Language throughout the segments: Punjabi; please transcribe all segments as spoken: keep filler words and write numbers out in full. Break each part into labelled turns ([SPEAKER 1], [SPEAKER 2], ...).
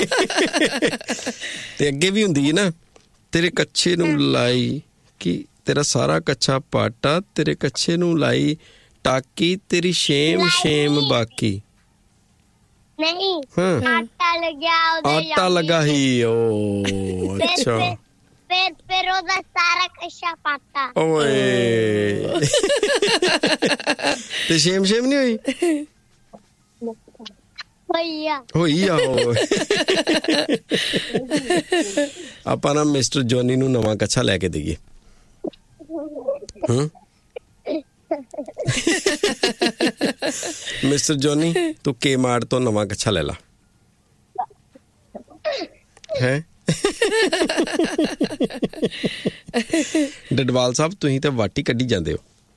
[SPEAKER 1] ਤੇ ਅੱਗੇ ਵੀ ਹੁੰਦੀ ਹੈ ਨਾ, ਤੇਰੇ ਕੱਛੇ ਨੂੰ ਲਾਈ ਕਿ ਤੇਰਾ ਸਾਰਾ ਕੱਛਾ ਪਾਟਾ, ਤੇਰੇ ਕੱਛੇ ਨੂੰ ਲਾਈ ਟਾਕੀ, ਤੇਰੀ ਸ਼ੇਮ ਸ਼ੇਮ ਬਾਕੀ।
[SPEAKER 2] ਨਹੀਂ,
[SPEAKER 1] ਹਾਂ,
[SPEAKER 2] ਆਟਾ ਲੱਗਿਆ ਉਹਦੇ,
[SPEAKER 1] ਆਟਾ ਲੱਗਾ ਹੀ। ਓ ਅੱਛਾ,
[SPEAKER 2] ਫਿਰ ਫਿਰ ਉਹਦਾ ਸਾਰਾ ਕੱਛਾ ਪਾਟਾ।
[SPEAKER 1] ਓਏ ਤੇ ਸ਼ੇਮ ਸ਼ੇਮ ਨਹੀਂ ਹੋਈ?
[SPEAKER 2] ਹੋਈ ਆ
[SPEAKER 1] ਹੋਈ ਆ। ਆਪਾਂ ਨਾ ਮਿਸਟਰ ਜੋਨੀ ਨੂੰ ਨਵਾਂ ਕੱਛਾ ਲੈ ਕੇ ਦੇਈਏ। ਹੂੰ, ਮਿਸਟਰ ਜੋਨੀ, ਤੂੰ ਕੇ ਮਾਰਟ ਤੋਂ ਨਵਾਂ ਕੱਛਾ ਲੈ ਲਾ। ਹੈ ਡਡਵਾਲ ਸਾਹਿਬ, ਤੁਸੀਂ ਤਾਂ ਵਾਟੀ ਕੱਢੀ ਜਾਂਦੇ ਹੋ।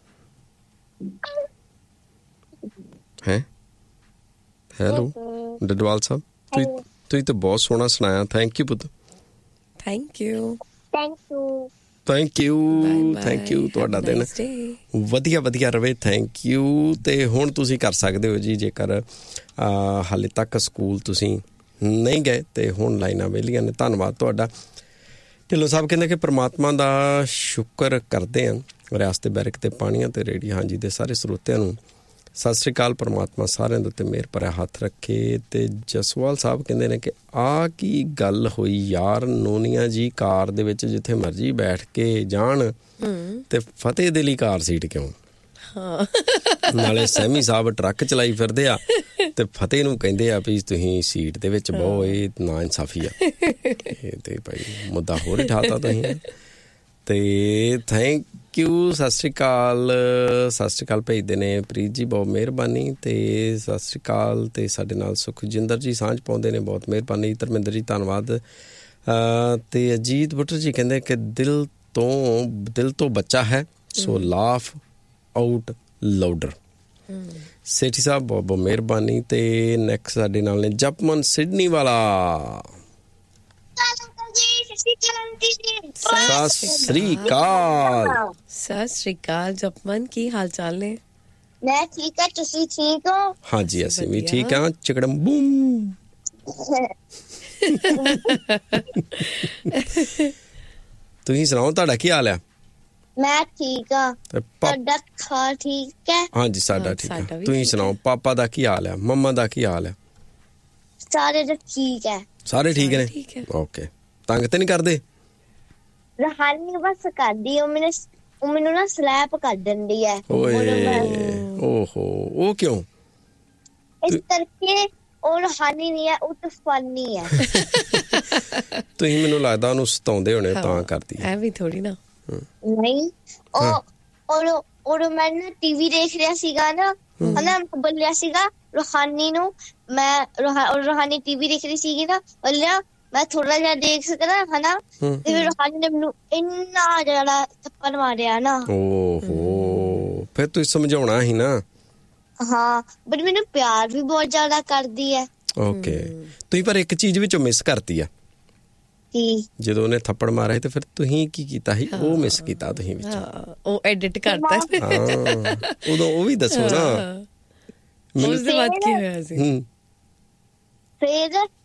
[SPEAKER 1] ਹੈ ਹੈਲੋ ਡਡਵਾਲ ਸਾਹਿਬ, ਤੁਸੀਂ ਤੁਸੀਂ ਤਾਂ ਬਹੁਤ ਸੋਹਣਾ ਸੁਣਾਇਆ। ਥੈਂਕ ਯੂ ਪੁੱਤ।
[SPEAKER 3] Thank you
[SPEAKER 2] thank you
[SPEAKER 1] thank you thank you. ਤੁਹਾਡਾ ਦਿਨ ਵਧੀਆ ਵਧੀਆ ਰਵੇ। Thank you. ਤੇ ਹੁਣ ਤੁਸੀਂ ਕਰ ਸਕਦੇ ਹੋ ਜੀ, ਜੇਕਰ ਹਾਲੇ ਤੱਕ ਸਕੂਲ ਤੁਸੀਂ ਨਹੀਂ ਗਏ ਤੇ ਹੁਣ ਲਾਈਨਾਂ ਵਿਹਲੀਆਂ ਨੇ। ਧੰਨਵਾਦ ਤੁਹਾਡਾ। ਢਿੱਲੋਂ ਸਾਹਿਬ ਕਹਿੰਦੇ ਕਿ ਪ੍ਰਮਾਤਮਾ ਦਾ ਸ਼ੁਕਰ ਕਰਦੇ ਹਾਂ। ਰਿਆਸਤ ਬੈਰਕ ਤੇ ਪਾਣੀਆਂ ਤੇ ਰੇਡੀਓ ਹਾਂਜੀ ਦੇ ਸਾਰੇ ਸਰੋਤਿਆਂ ਨੂੰ ਸਤਿ ਸ਼੍ਰੀ ਅਕਾਲ। ਪਰਮਾਤਮਾ ਸਾਰਿਆਂ ਦੇ ਉੱਤੇ ਮਿਹਰ ਭਰਿਆ ਹੱਥ ਰੱਖੇ। ਤੇ ਜਸਵਾਲ ਸਾਹਿਬ ਕਹਿੰਦੇ ਨੇ ਕਿ ਆਹ ਕੀ ਗੱਲ ਹੋਈ ਯਾਰ, ਨੋਨੀਆਂ ਜੀ ਕਾਰ ਦੇ ਵਿੱਚ ਜਿੱਥੇ ਮਰਜ਼ੀ ਬੈਠ ਕੇ ਜਾਣ ਤੇ ਫਤਿਹ ਦੇ ਲਈ ਕਾਰ ਸੀਟ ਕਿਉਂ? ਨਾਲੇ ਸੈਮੀ ਸਾਹਿਬ ਟਰੱਕ ਚਲਾਈ ਫਿਰਦੇ ਆ ਤੇ ਫਤਿਹ ਨੂੰ ਕਹਿੰਦੇ ਆ ਵੀ ਤੁਸੀਂ ਸੀਟ ਦੇ ਵਿੱਚ ਬਹੁ। ਇਹ ਨਾ ਇਨਸਾਫੀ ਆ। ਇਹ ਤੇ ਭਾਈ ਮੁੱਦਾ ਹੋਰ ਹੀ ਠਾਤਾ ਤੁਸੀਂ। ਤੇ ਥੈਂਕ ਯੂ। ਸਤਿ ਸ਼੍ਰੀ ਅਕਾਲ ਸਤਿ ਸ਼੍ਰੀ ਅਕਾਲ ਭੇਜਦੇ ਨੇ ਪ੍ਰੀਤ ਜੀ, ਬਹੁਤ ਮਿਹਰਬਾਨੀ। ਤੇ ਸਤਿ ਸ਼੍ਰੀ ਅਕਾਲ। ਤੇ ਸਾਡੇ ਨਾਲ ਸੁਖਜਿੰਦਰ ਜੀ ਸਾਂਝ ਪਾਉਂਦੇ ਨੇ, ਬਹੁਤ ਮਿਹਰਬਾਨੀ। ਧਰਮਿੰਦਰ ਜੀ ਧੰਨਵਾਦ। ਤੇ ਅਜੀਤ ਬੁੱਟਰ ਜੀ ਕਹਿੰਦੇ ਕਿ ਦਿਲ ਤੋਂ ਦਿਲ ਤੋਂ ਬੱਚਾ ਹੈ ਸੋ ਲਾਫ ਆਊਟ ਲਾਊਡਰ। ਸੇਠੀ ਸਾਹਿਬ ਬਹੁਤ ਬਹੁਤ ਮਿਹਰਬਾਨੀ। ਤੇ ਨੈਕਸਟ ਸਾਡੇ ਨਾਲ ਨੇ ਜਪਮਨ ਸਿਡਨੀ ਵਾਲਾ। ਸਤਿ ਸ੍ਰੀ ਅਕਾਲ।
[SPEAKER 3] ਸਤਿ ਸ੍ਰੀ ਅਕਾਲ ਜਪਮਨ, ਕੀ ਹਾਲ ਚਾਲ ਨੇ?
[SPEAKER 2] ਮੈਂ ਠੀਕ ਆ, ਤੁਸੀਂ ਠੀਕ ਹੋ?
[SPEAKER 1] ਹਾਂਜੀ ਅਸੀਂ ਵੀ ਠੀਕ ਹਾਂ। ਚਿਕੜਮ ਬੂਮ। ਤੁਸੀਂ ਸੁਣਾਓ, ਤੁਹਾਡਾ ਕੀ ਹਾਲ ਆ?
[SPEAKER 2] ਮੈਂ ਠੀਕ ਆ। ਤੁਹਾਡਾ ਘਰ ਠੀਕ ਹੈ?
[SPEAKER 1] ਹਾਂਜੀ ਸਾਡਾ ਠੀਕ ਆ। ਤੁਸੀਂ ਸੁਣਾਓ, ਪਾਪਾ ਦਾ ਕੀ ਹਾਲ ਆ? ਮੰਮਾ ਦਾ ਕੀ ਹਾਲ ਆ?
[SPEAKER 2] ਸਾਰੇ ਠੀਕ ਹੈ।
[SPEAKER 1] ਸਾਰੇ ਠੀਕ ਨੇ? ਓਕੇ। ਤੰਗ ਤੇ ਨਹੀਂ ਕਰਦੇ?
[SPEAKER 2] ਰਹਾਨੀ ਬਸ ਕਰਦੀ, ਉਹ ਮੈਨੂੰ ਉਹ ਮੈਨੂੰ ਨਾ ਸਲੈਪ ਕਰ ਦਿੰਦੀ ਹੈ।
[SPEAKER 1] ਓਹੋ, ਉਹ ਕਿਉਂ?
[SPEAKER 2] ਇਸ ਕਰਕੇ ਉਹ ਰਹਾਨੀ ਨਹੀਂ ਹੈ, ਉਹ ਤੂਫਾਨੀ ਹੈ।
[SPEAKER 1] ਤੁਸੀਂ ਮੈਨੂੰ ਲੱਗਦਾ ਉਹਨੂੰ ਸਤਾਉਂਦੇ ਹੋਣੇ ਤਾਂ ਕਰਦੀ।
[SPEAKER 3] ਐ ਵੀ ਥੋੜੀ ਨਾ।
[SPEAKER 2] ਨਹੀਂ, ਉਹ ਉਹ ਮੈਂ ਨਾ ਟੀਵੀ ਦੇਖ ਰਿਹਾ ਸੀਗਾ ਨਾ, ਹਨਾ, ਬੋਲਿਆ ਸੀਗਾ ਰੋਹਾਨੀ ਨੂੰ। ਮੈਂ ਰੋਹਾਨੀ ਟੀਵੀ ਦੇਖ ਰਹੀ ਸੀਗੀ ਨਾ, ਬੋਲਿਆ ਮੈਂ ਥੋੜਾ ਜਿਹਾ ਦੇਖ ਸਕਦਾ ਹਨਾ। ਤੇ ਫਿਰ ਰੋਹਾਨੀ ਨੇ ਮੈਨੂੰ ਇੰਨਾ ਜ਼ਿਆਦਾ ਥੱਪੜ ਮਾਰਿਆ ਨਾ।
[SPEAKER 1] ਓਹੋ, ਫਿਰ ਤੁਸੀਂ ਸਮਝਾਉਣਾ ਸੀ ਨਾ।
[SPEAKER 2] ਹਾਂ, ਬਟ ਮੈਨੂੰ ਪਿਆਰ ਵੀ ਬਹੁਤ ਜ਼ਿਆਦਾ ਕਰਦੀ ਹੈ।
[SPEAKER 1] ਓਕੇ, ਤੁਸੀਂ ਪਰ ਇੱਕ ਚੀਜ਼ ਵਿੱਚੋਂ ਮਿਸ ਕਰਤੀ ਆ। ਜਦੋਂ ਉਹਨੇ ਥੱਪੜ ਮਾਰਿਆ ਤੇ ਫਿਰ ਤੁਸੀਂ ਕੀ ਕੀਤਾ ਸੀ? ਉਹ ਮਿਸ ਕੀਤਾ ਤੁਸੀਂ ਵਿੱਚ।
[SPEAKER 3] ਉਹ ਐਡਿਟ ਕਰਤਾ।
[SPEAKER 1] ਉਦੋਂ ਉਹ ਵੀ ਦੱਸੋ ਨਾ।
[SPEAKER 3] ਉਸ ਦੇ ਬਾਅਦ ਕੀ ਹੋਇਆ ਸੀ?
[SPEAKER 2] ਫਿਰ